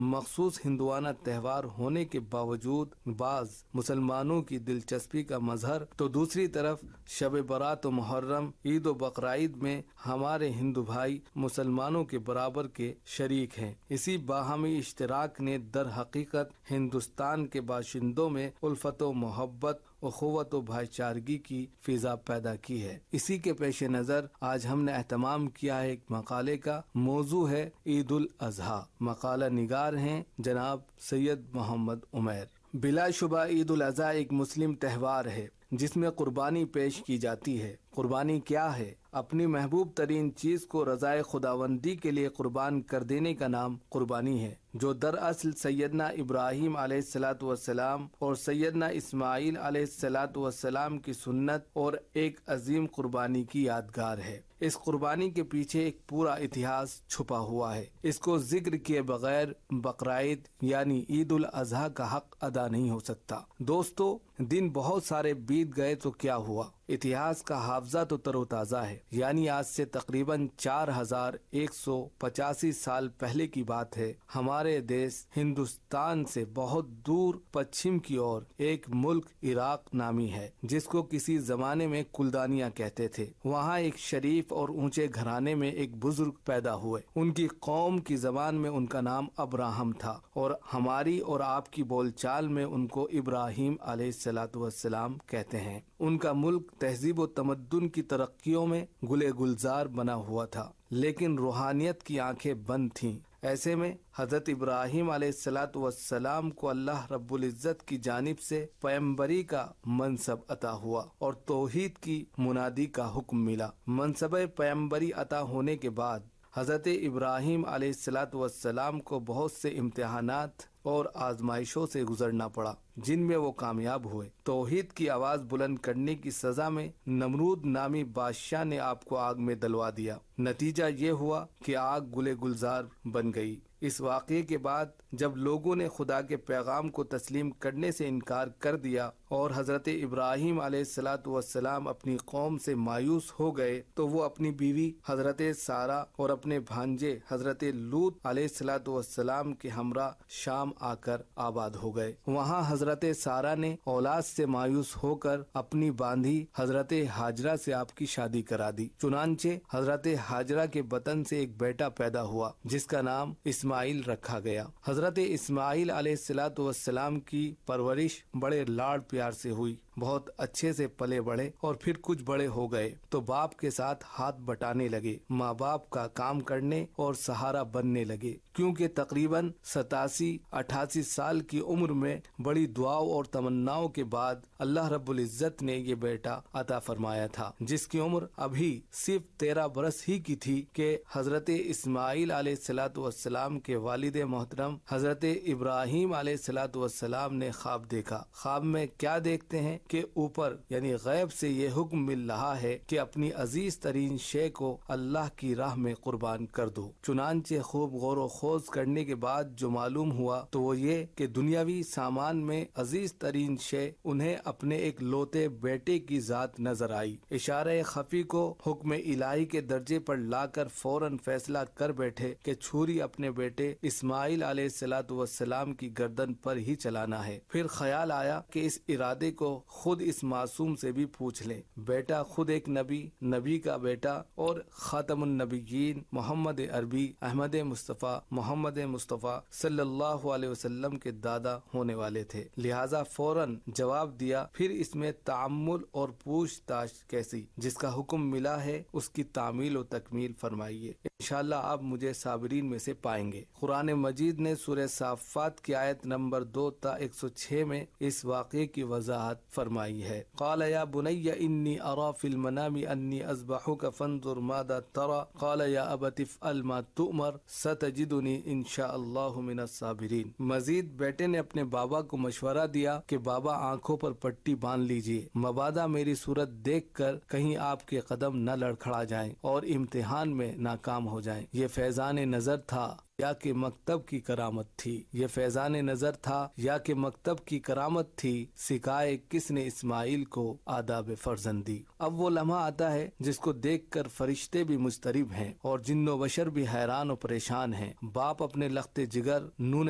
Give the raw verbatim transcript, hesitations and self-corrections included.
مخصوص ہندوانہ تہوار ہونے کے باوجود بعض مسلمانوں کی دلچسپی کا مظہر، تو دوسری طرف شب برات و محرم، عید و بقرعید میں ہمارے ہندو بھائی مسلمانوں کے برابر کے شریک ہیں۔ اسی باہمی اشتراک نے در حقیقت ہندوستان کے باشندوں میں الفت و محبت، اخوت و بھائی چارگی کی فضا پیدا کی ہے۔ اسی کے پیش نظر آج ہم نے اہتمام کیا ہے ایک مقالے کا، موضوع ہے عید الاضحیٰ۔ مقالہ نگار ہیں جناب سید محمد عمیر۔ بلا شبہ عید الاضحیٰ ایک مسلم تہوار ہے جس میں قربانی پیش کی جاتی ہے۔ قربانی کیا ہے؟ اپنی محبوب ترین چیز کو رضائے خداوندی کے لیے قربان کر دینے کا نام قربانی ہے، جو دراصل سیدنا ابراہیم علیہ الصلاۃ والسلام اور سیدنا اسماعیل علیہ الصلاۃ والسلام کی سنت اور ایک عظیم قربانی کی یادگار ہے۔ اس قربانی کے پیچھے ایک پورا اتہاس چھپا ہوا ہے۔ اس کو ذکر کیے بغیر بقرعید یعنی عید الاضحیٰ کا حق ادا نہیں ہو سکتا۔ دوستو، دن بہت سارے بیت گئے تو کیا ہوا؟ اتہاس کا حافظہ تو تر و تازہ ہے، یعنی آج سے تقریباً چار ہزار ایک سو پچاسی سال پہلے کی بات ہے۔ ہمارے دیش ہندوستان سے بہت دور پچھم کی اور ایک ملک عراق نامی ہے جس کو کسی زمانے میں کلدانیہ کہتے تھے۔ وہاں ایک شریف اور اونچے گھرانے میں ایک بزرگ پیدا ہوئے۔ ان کی قوم کی زبان میں ان کا نام ابراہم تھا اور ہماری اور آپ کی بول چال میں ان کو ابراہیم علیہ الصلاۃ والسلام کہتے ہیں۔ ان کا ملک تہذیب و تمدن کی ترقیوں میں گلے گلزار بنا ہوا تھا، لیکن روحانیت کی آنکھیں بند تھیں۔ ایسے میں حضرت ابراہیم علیہ الصلاۃ والسلام کو اللہ رب العزت کی جانب سے پیغمبری کا منصب عطا ہوا اور توحید کی منادی کا حکم ملا۔ منصب پیغمبری عطا ہونے کے بعد حضرت ابراہیم علیہ الصلاۃ والسلام کو بہت سے امتحانات اور آزمائشوں سے گزرنا پڑا، جن میں وہ کامیاب ہوئے۔ توحید کی آواز بلند کرنے کی سزا میں نمرود نامی بادشاہ نے آپ کو آگ میں دلوا دیا۔ نتیجہ یہ ہوا کہ آگ گلے گلزار بن گئی۔ اس واقعے کے بعد جب لوگوں نے خدا کے پیغام کو تسلیم کرنے سے انکار کر دیا اور حضرت ابراہیم علیہ الصلاۃ والسلام اپنی قوم سے مایوس ہو گئے، تو وہ اپنی بیوی حضرت سارہ اور اپنے بھانجے حضرت لوط علیہ الصلاۃ والسلام کے ہمراہ شام آ کر آباد ہو گئے۔ وہاں حضرت سارہ نے اولاد سے مایوس ہو کر اپنی باندھی حضرت ہاجرہ سے آپ کی شادی کرا دی۔ چنانچہ حضرت ہاجرہ کے بطن سے ایک بیٹا پیدا ہوا جس کا نام اسماعیل رکھا گیا۔ حضرت اسماعیل علیہ الصلاۃ والسلام کی پرورش بڑے لاڑ پیار سے ہوئی، بہت اچھے سے پلے بڑھے اور پھر کچھ بڑے ہو گئے تو باپ کے ساتھ ہاتھ بٹانے لگے، ماں باپ کا کام کرنے اور سہارا بننے لگے، کیونکہ تقریباً ستاسی اٹھاسی سال کی عمر میں بڑی دعاؤں اور تمناؤں کے بعد اللہ رب العزت نے یہ بیٹا عطا فرمایا تھا، جس کی عمر ابھی صرف تیرہ برس ہی کی تھی کہ حضرت اسماعیل علیہ الصلاۃ والسلام کے والد محترم حضرت ابراہیم علیہ الصلاۃ والسلام نے خواب دیکھا۔ خواب میں کیا دیکھتے ہیں کہ اوپر یعنی غیب سے یہ حکم مل رہا ہے کہ اپنی عزیز ترین شے کو اللہ کی راہ میں قربان کر دو۔ چنانچہ خوب غور و خوض کرنے کے بعد جو معلوم ہوا تو وہ یہ کہ دنیاوی سامان میں عزیز ترین شے انہیں اپنے ایک لوتے بیٹے کی ذات نظر آئی۔ اشارہ خفی کو حکم الہی کے درجے پر لا کر فوراً فیصلہ کر بیٹھے کہ چھری اپنے بیٹے اسماعیل علیہ الصلاۃ والسلام کی گردن پر ہی چلانا ہے۔ پھر خیال آیا کہ اس ارادے کو خود اس معصوم سے بھی پوچھ لیں۔ بیٹا خود ایک نبی، نبی کا بیٹا اور خاتم النبیین محمد عربی احمد مصطفیٰ محمد مصطفیٰ صلی اللہ علیہ وسلم کے دادا ہونے والے تھے، لہذا فوراً جواب دیا۔ پھر اس میں تعمل اور پوچھ تاچھ کیسی؟ جس کا حکم ملا ہے اس کی تعمیل و تکمیل فرمائیے، انشاءاللہ آپ مجھے صابرین میں سے پائیں گے۔ قرآن مجید نے سورہ صافات کی آیت نمبر دو تا ایک سو چھ میں اس واقعے کی وضاحت فرمائی ہے۔ قال یا بنی انی ارا فی المنام انی اذبحک فانظر ماذا ترى قال یا ابت افعل ما تؤمر ستجدنی ان شاء اللہ من الصابرین۔ مزید بیٹے نے اپنے بابا کو مشورہ دیا کہ بابا آنکھوں پر پٹی باندھ لیجئے، مبادا میری صورت دیکھ کر کہیں آپ کے قدم نہ لڑکھڑا جائیں اور امتحان میں ناکام ہو جائیں۔ یہ فیضان نظر تھا یا کہ مکتب کی کرامت تھی؟ یہ فیضان نظر تھا یا کہ مکتب کی کرامت تھی؟ سکھائے کس نے اسماعیل کو آداب فرزندی۔ اب وہ لمحہ آتا ہے جس کو دیکھ کر فرشتے بھی مضطرب ہیں اور جن و بشر بھی حیران و پریشان ہیں۔ باپ اپنے لخت جگر نون